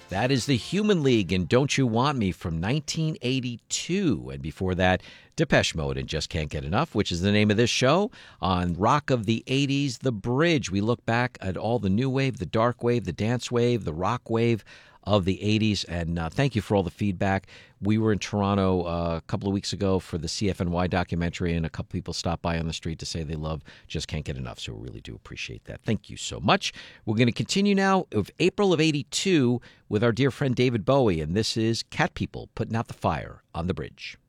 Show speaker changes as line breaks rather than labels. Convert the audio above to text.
That is the Human League and Don't You Want Me from 1982. And before that, Depeche Mode and Just Can't Get Enough, which is the name of this show. On Rock of the 80s, The Bridge. We look back at all the new wave, the dark wave, the dance wave, the rock wave of the 80s. And thank you for all the feedback. We were in Toronto a couple of weeks ago for the CFNY documentary, and a couple people stopped by on the street to say they love Just Can't Get Enough. So we really do appreciate that. Thank you so much. We're going to continue now of April of 82 with our dear friend David Bowie, and this is Cat People Putting Out the Fire on the Bridge.